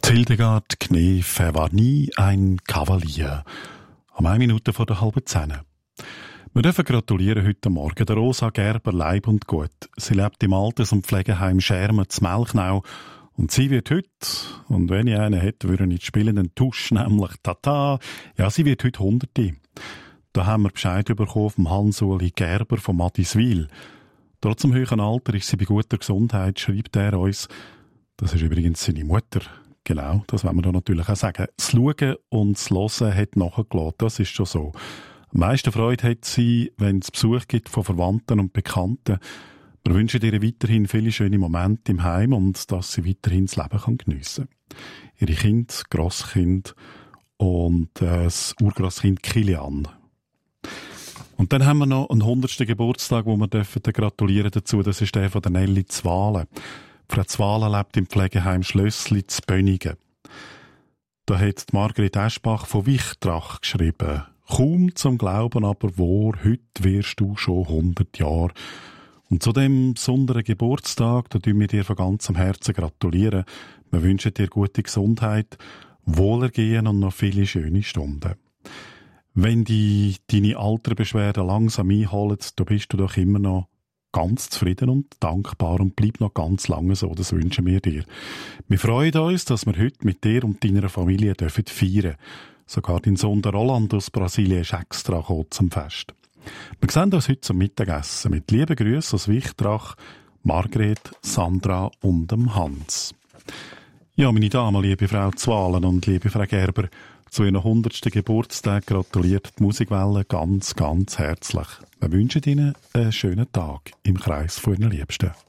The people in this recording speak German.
Hildegard Knef, er war nie ein Kavalier. Am 1 Minute vor der 9:30. Wir dürfen gratulieren heute Morgen der Rosa Gerber Leib und Gut. Sie lebt im Alters- und Pflegeheim Schermen zu Melchnau. Und sie wird heute, und wenn ich einen hätte, würde ich nicht spielen, den Tusch, nämlich Tata. Ja, sie wird heute 100. Da haben wir Bescheid bekommen vom Hans-Uli Gerber von Madiswil. Trotz dem hohen Alter ist sie bei guter Gesundheit, schreibt er uns. Das ist übrigens seine Mutter. Genau, das wollen wir da natürlich auch sagen. Das Schauen und das Hören hat nachgelassen, das ist schon so. Am meisten Freude hat sie, wenn es Besuch gibt von Verwandten und Bekannten. Wir wünschen ihr weiterhin viele schöne Momente im Heim und dass sie weiterhin das Leben geniessen kann. Ihre Kinder, Grosskind und das Urgrosskind Kilian. Und dann haben wir noch einen 100. Geburtstag, wo wir gratulieren dazu. Das ist der von der Nelly Zwalen. Frau Zwalen lebt im Pflegeheim Schlössli zu Bönigen. Da hat Margret Eschbach von Wichtrach geschrieben. Kaum zum Glauben aber wahr, heute wirst du schon 100 Jahre. Und zu dem besonderen Geburtstag, da tun wir dir von ganzem Herzen gratulieren. Wir wünschen dir gute Gesundheit, Wohlergehen und noch viele schöne Stunden. Wenn die deine Altersbeschwerden langsam einholen, da bist du doch immer noch ganz zufrieden und dankbar und bleib noch ganz lange so, das wünschen wir dir. Wir freuen uns, dass wir heute mit dir und deiner Familie feiern dürfen. Sogar dein Sohn der Roland aus Brasilien ist extra gekommen zum Fest. Wir sehen uns heute zum Mittagessen mit lieben Grüßen aus Wichtrach, Margret, Sandra und dem Hans. Ja, meine Damen, liebe Frau Zwalen und liebe Frau Gerber, zu Ihrem 100. Geburtstag gratuliert die Musikwelle ganz, ganz herzlich. Wir wünschen Ihnen einen schönen Tag im Kreis von Ihren Liebsten.